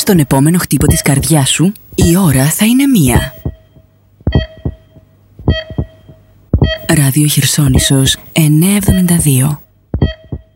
στον επόμενο χτύπο της καρδιάς σου, η ώρα θα είναι 1. Ράδιο Χερσόνησος 972.